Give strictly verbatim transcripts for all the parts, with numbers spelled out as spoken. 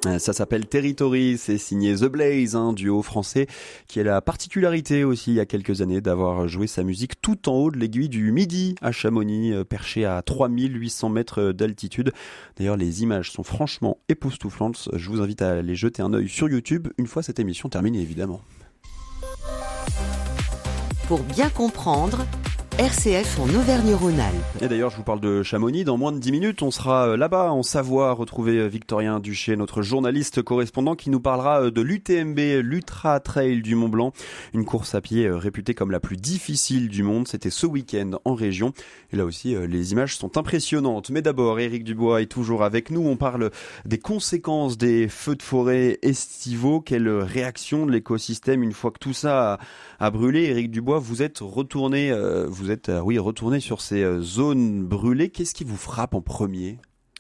Ça s'appelle Territory, c'est signé The Blaze, un duo français qui a la particularité aussi il y a quelques années d'avoir joué sa musique tout en haut de l'aiguille du Midi à Chamonix, perché à trois mille huit cents mètres d'altitude. D'ailleurs, les images sont franchement époustouflantes. Je vous invite à aller jeter un œil sur YouTube une fois cette émission terminée, évidemment. Pour bien comprendre, R C F en Auvergne-Rhône-Alpes. Et d'ailleurs, je vous parle de Chamonix. Dans moins de dix minutes, on sera là-bas, en Savoie, retrouver Victorien Duché, notre journaliste correspondant, qui nous parlera de l'U T M B, l'Ultra Trail du Mont Blanc, une course à pied réputée comme la plus difficile du monde. C'était ce week-end en région. Et là aussi, les images sont impressionnantes. Mais d'abord, Éric Dubois est toujours avec nous. On parle des conséquences des feux de forêt estivaux. Quelle réaction de l'écosystème une fois que tout ça a, a brûlé. Éric Dubois, vous êtes retourné... Euh, vous Vous êtes oui, retourné sur ces zones brûlées. Qu'est-ce qui vous frappe en premier ?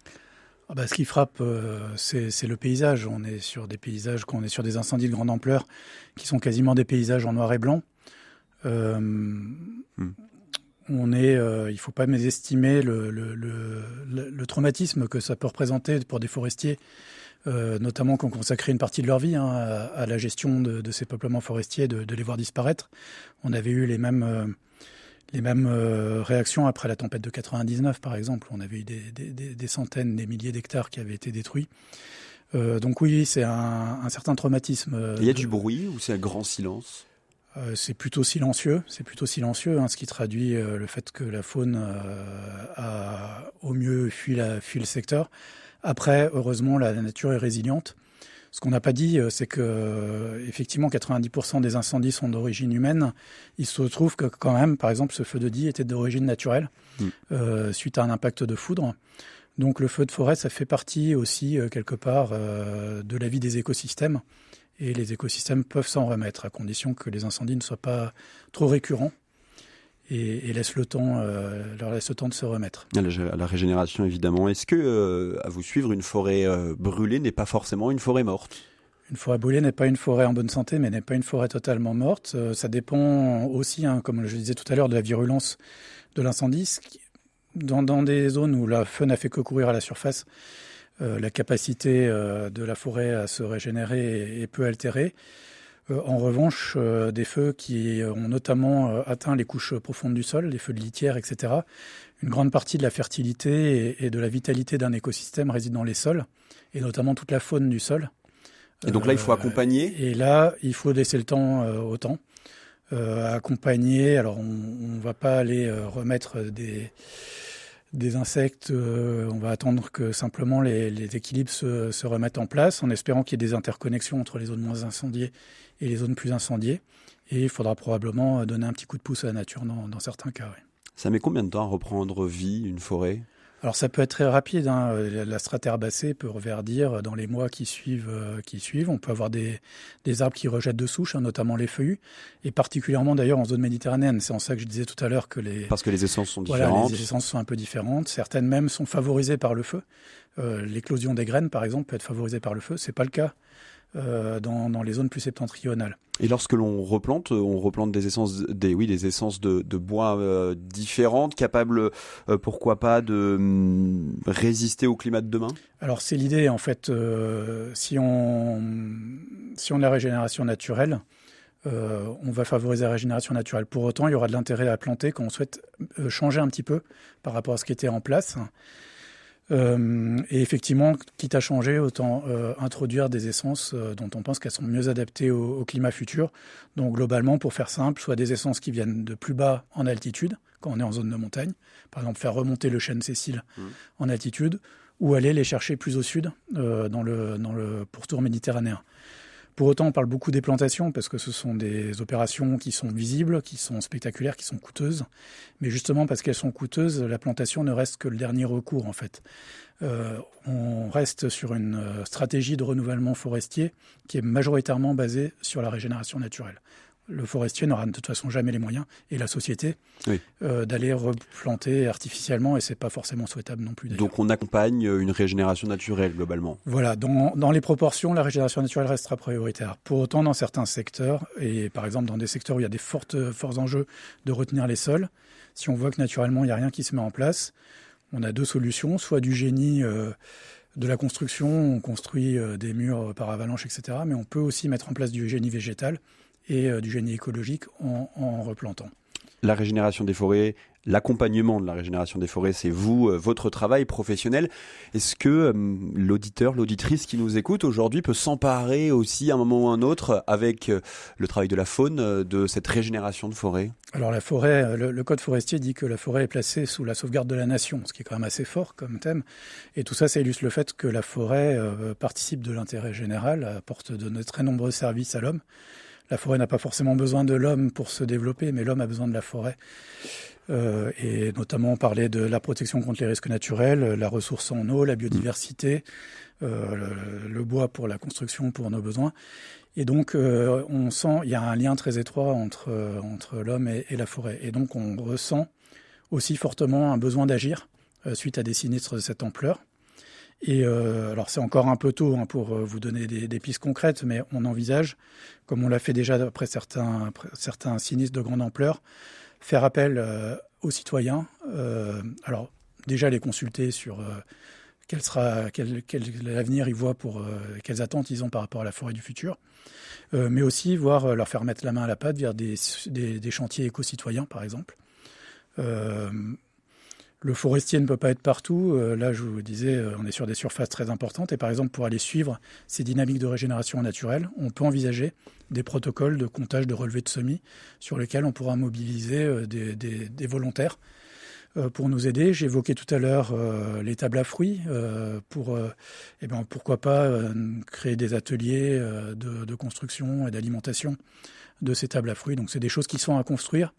ah bah, Ce qui frappe, euh, c'est, c'est le paysage. On est sur des paysages, on est sur des incendies de grande ampleur qui sont quasiment des paysages en noir et blanc. Euh, hmm. On est, euh, il ne faut pas mésestimer le, le, le, le, le traumatisme que ça peut représenter pour des forestiers, euh, notamment qui ont consacré une partie de leur vie hein, à, à la gestion de, de ces peuplements forestiers, de, de les voir disparaître. On avait eu les mêmes... Euh, Les mêmes euh, réactions après la tempête de quatre-vingt-dix-neuf, par exemple. On avait eu des, des, des centaines, des milliers d'hectares qui avaient été détruits. Euh, donc oui, c'est un, un certain traumatisme. Il y a de... du bruit ou c'est un grand silence ? euh, C'est plutôt silencieux. C'est plutôt silencieux, hein, ce qui traduit euh, le fait que la faune euh, a au mieux fui, la, fui le secteur. Après, heureusement, la nature est résiliente. Ce qu'on n'a pas dit, c'est que effectivement, quatre-vingt-dix pour cent des incendies sont d'origine humaine. Il se trouve que quand même, par exemple, ce feu de Die était d'origine naturelle, mmh. euh, suite à un impact de foudre. Donc le feu de forêt, ça fait partie aussi, euh, quelque part, euh, de la vie des écosystèmes. Et les écosystèmes peuvent s'en remettre, à condition que les incendies ne soient pas trop récurrents. Et, et laisse le temps, euh, leur laisse le temps de se remettre. À la, à la régénération, évidemment. Est-ce que, euh, à vous suivre, une forêt euh, brûlée n'est pas forcément une forêt morte ? Une forêt brûlée n'est pas une forêt en bonne santé, mais n'est pas une forêt totalement morte. Euh, ça dépend aussi, hein, comme je disais tout à l'heure, de la virulence de l'incendie. Dans, dans des zones où le feu n'a fait que courir à la surface, euh, la capacité euh, de la forêt à se régénérer est, est peu altérée. Euh, en revanche, euh, des feux qui ont notamment euh, atteint les couches profondes du sol, les feux de litière, et cetera, une grande partie de la fertilité et, et de la vitalité d'un écosystème réside dans les sols, et notamment toute la faune du sol. Et donc là, il faut accompagner ? euh, Et là, il faut laisser le temps euh, au temps. Euh, accompagner, alors on ne va pas aller euh, remettre des... des insectes, euh, on va attendre que simplement les, les équilibres se, se remettent en place, en espérant qu'il y ait des interconnexions entre les zones moins incendiées et les zones plus incendiées. Et il faudra probablement donner un petit coup de pouce à la nature dans, dans certains cas. Oui. Ça met combien de temps à reprendre vie, une forêt ? Alors ça peut être très rapide, hein. La strate herbacée peut reverdir dans les mois qui suivent. Euh, qui suivent. On peut avoir des, des arbres qui rejettent de souche, hein, notamment les feuillus, et particulièrement d'ailleurs en zone méditerranéenne. C'est en ça que je disais tout à l'heure que les... Parce que les essences sont différentes. Voilà, les essences sont un peu différentes. Certaines même sont favorisées par le feu. Euh, l'éclosion des graines, par exemple, peut être favorisée par le feu. C'est pas le cas euh, dans, dans les zones plus septentrionales. Et lorsque l'on replante, on replante des essences, des, oui, des essences de, de bois euh, différentes, capables, euh, pourquoi pas, de hum, résister au climat de demain ? Alors c'est l'idée, en fait, euh, si on si on a la régénération naturelle, euh, on va favoriser la régénération naturelle. Pour autant, il y aura de l'intérêt à planter quand on souhaite euh, changer un petit peu par rapport à ce qui était en place. Euh, et effectivement, quitte à changer, autant euh, introduire des essences euh, dont on pense qu'elles sont mieux adaptées au, au climat futur. Donc globalement, pour faire simple, soit des essences qui viennent de plus bas en altitude, quand on est en zone de montagne, par exemple faire remonter le chêne Cécile mmh. en altitude, ou aller les chercher plus au sud, euh, dans le, dans le pourtour méditerranéen. Pour autant, on parle beaucoup des plantations parce que ce sont des opérations qui sont visibles, qui sont spectaculaires, qui sont coûteuses. Mais justement, parce qu'elles sont coûteuses, la plantation ne reste que le dernier recours, en fait. Euh, on reste sur une stratégie de renouvellement forestier qui est majoritairement basée sur la régénération naturelle. Le forestier n'aura de toute façon jamais les moyens, et la société, oui. euh, d'aller replanter artificiellement, et c'est pas forcément souhaitable non plus. D'ailleurs. Donc on accompagne une régénération naturelle globalement. Voilà, dans, dans les proportions, la régénération naturelle restera prioritaire. Pour autant, dans certains secteurs, et par exemple dans des secteurs où il y a des fortes, forts enjeux de retenir les sols, si on voit que naturellement il n'y a rien qui se met en place, on a deux solutions, soit du génie... Euh, de la construction, on construit euh, des murs par avalanche, et cetera. Mais on peut aussi mettre en place du génie végétal et euh, du génie écologique en, en replantant. La régénération des forêts, l'accompagnement de la régénération des forêts, c'est vous, euh, votre travail professionnel. Est-ce que euh, l'auditeur, l'auditrice qui nous écoute aujourd'hui peut s'emparer aussi à un moment ou à un autre avec euh, le travail de la faune, euh, de cette régénération de forêt ? Alors la forêt, le, le code forestier dit que la forêt est placée sous la sauvegarde de la nation, ce qui est quand même assez fort comme thème. Et tout ça, ça illustre le fait que la forêt euh, participe de l'intérêt général, apporte de, de très nombreux services à l'homme. La forêt n'a pas forcément besoin de l'homme pour se développer, mais l'homme a besoin de la forêt. Euh, et notamment parler de la protection contre les risques naturels, la ressource en eau, la biodiversité, euh, le, le bois pour la construction, pour nos besoins. Et donc, euh, on sent, il y a un lien très étroit entre, euh, entre l'homme et, et la forêt. Et donc, on ressent aussi fortement un besoin d'agir euh, suite à des sinistres de cette ampleur. Et euh, alors, c'est encore un peu tôt hein, pour vous donner des, des pistes concrètes, mais on envisage, comme on l'a fait déjà après certains, après certains sinistres de grande ampleur, faire appel euh, aux citoyens. Euh, alors, déjà les consulter sur euh, quel sera, quel, quel l'avenir ils voient pour, euh, quelles attentes ils ont par rapport à la forêt du futur. Euh, mais aussi voir euh, leur faire mettre la main à la pâte vers des, des, des chantiers éco-citoyens, par exemple. Euh, le forestier ne peut pas être partout. Euh, là, je vous disais, euh, on est sur des surfaces très importantes. Et par exemple, pour aller suivre ces dynamiques de régénération naturelle, on peut envisager des protocoles de comptage de relevés de semis sur lesquels on pourra mobiliser euh, des, des, des volontaires euh, pour nous aider. J'évoquais tout à l'heure euh, les tables à fruits. Euh, pour, euh, eh ben, pourquoi pas euh, créer des ateliers euh, de, de construction et d'alimentation de ces tables à fruits. Donc, c'est des choses qui sont à construire.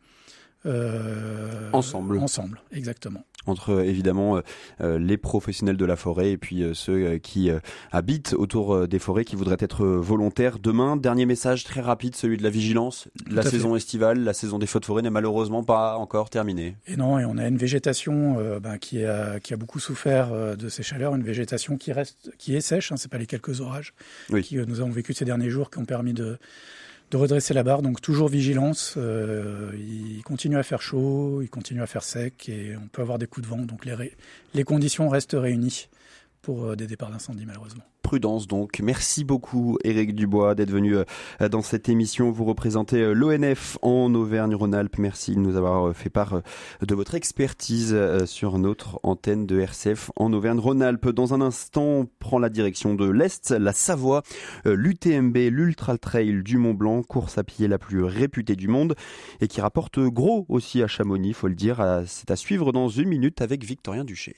Euh, ensemble. Ensemble, exactement. Entre évidemment euh, les professionnels de la forêt et puis euh, ceux euh, qui euh, habitent autour euh, des forêts, qui voudraient être euh, volontaires. Demain, dernier message très rapide, celui de la vigilance. La saison estivale, la saison des feux de forêt n'est malheureusement pas encore terminée. Et non, et on a une végétation euh, ben, qui, a, qui a beaucoup souffert euh, de ces chaleurs, une végétation qui reste, qui est sèche. Hein, c'est pas les quelques orages oui. qui euh, nous avons vécu ces derniers jours qui ont permis de de redresser la barre, donc toujours vigilance. Euh, il continue à faire chaud, il continue à faire sec et on peut avoir des coups de vent. Donc les, ré... les conditions restent réunies pour euh, des départs d'incendie malheureusement. Prudence donc. Merci beaucoup Éric Dubois d'être venu euh, dans cette émission. Vous représentez euh, l'O N F en Auvergne-Rhône-Alpes. Merci de nous avoir euh, fait part euh, de votre expertise euh, sur notre antenne de R C F en Auvergne-Rhône-Alpes. Dans un instant, on prend la direction de l'Est, la Savoie, euh, l'U T M B, l'Ultra Trail du Mont-Blanc, course à pied la plus réputée du monde et qui rapporte gros aussi à Chamonix, il faut le dire. À, c'est à suivre dans une minute avec Victorien Duché.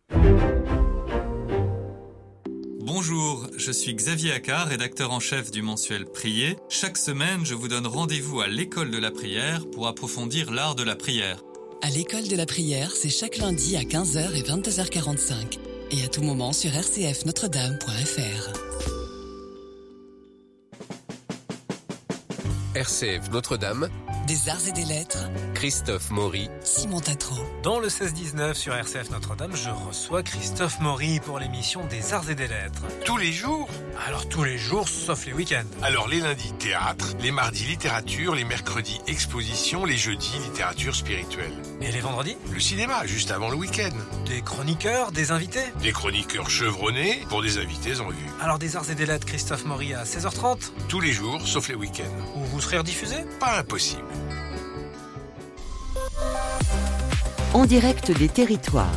Bonjour, je suis Xavier Accard, rédacteur en chef du mensuel Prier. Chaque semaine, je vous donne rendez-vous à l'école de la prière pour approfondir l'art de la prière. À l'école de la prière, c'est chaque lundi à quinze heures et vingt-deux heures quarante-cinq. Et à tout moment sur r c f notre dame point f r. R C F Notre-Dame, des arts et des lettres, Christophe Maury, Simon Tatro. Dans le seize dix-neuf sur R C F Notre-Dame, je reçois Christophe Maury pour l'émission des arts et des lettres. Tous les jours ? Alors tous les jours, sauf les week-ends. Alors les lundis, théâtre, les mardis, littérature, les mercredis, exposition, les jeudis, littérature spirituelle. Et les vendredis ? Le cinéma, juste avant le week-end. Des chroniqueurs, des invités ? Des chroniqueurs chevronnés pour des invités en vue. Alors des arts et des lettres, Christophe Maury à seize heures trente ? Tous les jours, sauf les week-ends. Où vous serez rediffusé ? Pas impossible. En direct des territoires.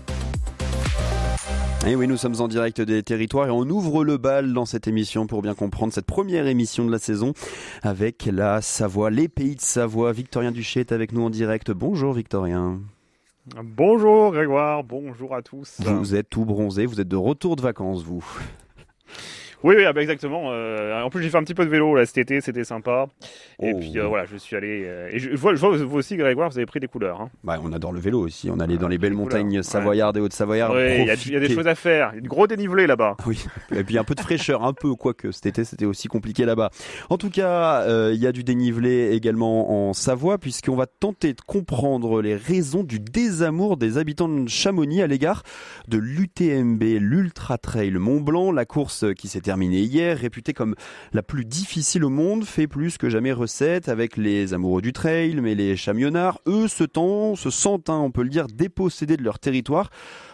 Et oui, nous sommes en direct des territoires et on ouvre le bal dans cette émission pour bien comprendre cette première émission de la saison avec la Savoie, les pays de Savoie. Victorien Duché est avec nous en direct. Bonjour Victorien. Bonjour Grégoire, bonjour à tous. Vous êtes tout bronzé, vous êtes de retour de vacances vous. Oui, oui, ah bah exactement. Euh, en plus, j'ai fait un petit peu de vélo là cet été, c'était sympa. Et oh. puis euh, voilà, je suis allé. Euh, et je, je, vois, je vois vous aussi, Grégoire, vous avez pris des couleurs. Hein. Bah, on adore le vélo aussi. On allait dans les belles montagnes couleurs. savoyardes ouais. et Hautes-Savoyardes. Oui, il y, y a des choses à faire. Il y a du gros dénivelé là-bas. Oui. Et puis un peu de fraîcheur, un peu quoique cet été c'était aussi compliqué là-bas. En tout cas, euh, il y a du dénivelé également en Savoie puisqu'on va tenter de comprendre les raisons du désamour des habitants de Chamonix à l'égard de l'U T M B, l'Ultra Trail Mont-Blanc, la course qui s'est terminée hier. Réputée comme la plus difficile au monde, fait plus que jamais recette avec les amoureux du trail, mais les chamionnards, eux, se, temps, se sentent, hein, on peut le dire, dépossédés de leur territoire.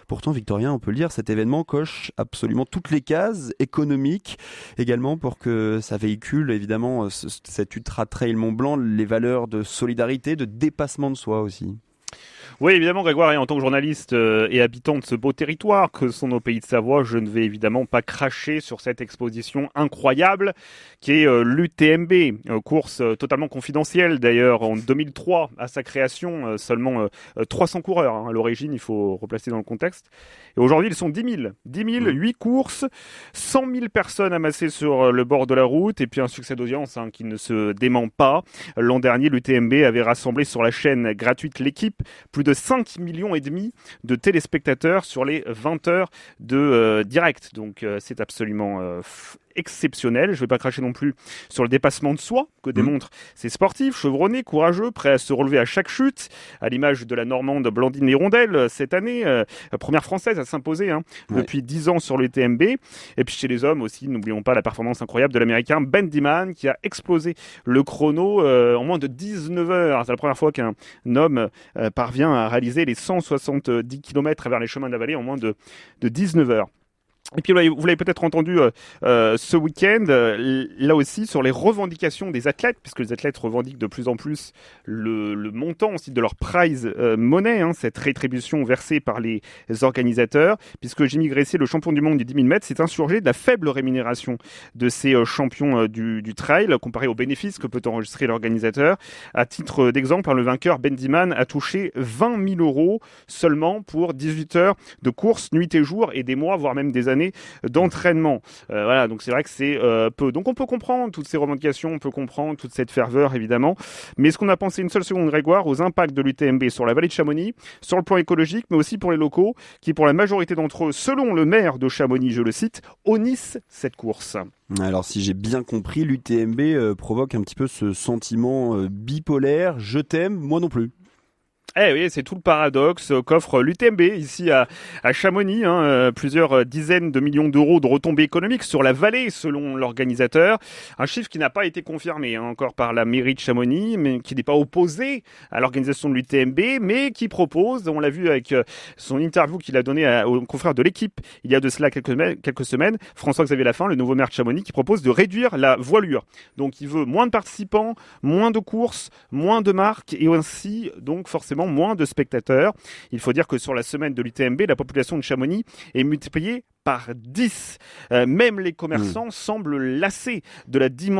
Pourtant, Victorien, on peut le dire, cet événement coche absolument toutes les cases économiques, également pour que ça véhicule évidemment cet Ultra Trail Mont Blanc, les valeurs de solidarité, de dépassement de soi aussi. Oui, évidemment, Grégoire, et en tant que journaliste euh, et habitant de ce beau territoire que sont nos pays de Savoie, je ne vais évidemment pas cracher sur cette exposition incroyable qui est euh, l'U T M B, euh, course euh, totalement confidentielle d'ailleurs en deux mille trois à sa création, euh, seulement euh, trois cents coureurs hein, à l'origine, il faut replacer dans le contexte. Et aujourd'hui, ils sont dix mille, dix mille, huit courses, cent mille personnes amassées sur le bord de la route et puis un succès d'audience hein, qui ne se dément pas. L'an dernier, l'U T M B avait rassemblé sur la chaîne gratuite L'Équipe plus de cinq millions et demi de téléspectateurs sur les vingt heures de euh, direct. Donc euh, c'est absolument euh, f- exceptionnel. Je ne vais pas cracher non plus sur le dépassement de soi que démontrent ces sportifs chevronnés, courageux, prêts à se relever à chaque chute, à l'image de la Normande Blandine Hirondelle cette année, euh, première française à s'imposer hein, ouais. depuis dix ans sur le T M B. Et puis chez les hommes aussi, n'oublions pas la performance incroyable de l'Américain Ben Diman qui a explosé le chrono euh, en moins de dix-neuf heures. C'est la première fois qu'un homme euh, parvient à réaliser les cent soixante-dix kilomètres à travers les chemins de la vallée en moins de, de dix-neuf heures. Et puis vous l'avez peut-être entendu euh, euh, ce week-end, euh, là aussi sur les revendications des athlètes, puisque les athlètes revendiquent de plus en plus le, le montant aussi de leur prize euh, money, hein, cette rétribution versée par les organisateurs, puisque Jimmy Gressier, le champion du monde du dix mille mètres, s'est insurgé de la faible rémunération de ces euh, champions euh, du, du trail, comparé aux bénéfices que peut enregistrer l'organisateur. À titre d'exemple, hein, le vainqueur Ben Diman a touché vingt mille euros seulement pour dix-huit heures de course, nuit et jour, et des mois, voire même des années d'entraînement. Euh, voilà, donc c'est vrai que c'est euh, peu. Donc on peut comprendre toutes ces revendications, on peut comprendre toute cette ferveur évidemment, mais est-ce qu'on a pensé une seule seconde, Grégoire, aux impacts de l'U T M B sur la vallée de Chamonix, sur le plan écologique, mais aussi pour les locaux, qui pour la majorité d'entre eux, selon le maire de Chamonix, je le cite, honnissent cette course. Alors si j'ai bien compris, l'U T M B euh, provoque un petit peu ce sentiment euh, bipolaire, je t'aime, moi non plus. Eh oui, c'est tout le paradoxe qu'offre l'U T M B ici à, à Chamonix. Hein, euh, plusieurs dizaines de millions d'euros de retombées économiques sur la vallée, selon l'organisateur. Un chiffre qui n'a pas été confirmé hein, encore par la mairie de Chamonix, mais qui n'est pas opposé à l'organisation de l'U T M B, mais qui propose, on l'a vu avec son interview qu'il a donnée à, aux confrères de l'Équipe il y a de cela quelques, quelques semaines, François-Xavier Lafin, le nouveau maire de Chamonix, qui propose de réduire la voilure. Donc il veut moins de participants, moins de courses, moins de marques et ainsi donc forcément moins de spectateurs. Il faut dire que sur la semaine de l'U T M B, la population de Chamonix est multipliée par dix. Euh, même les commerçants mmh. semblent lassés de la dimension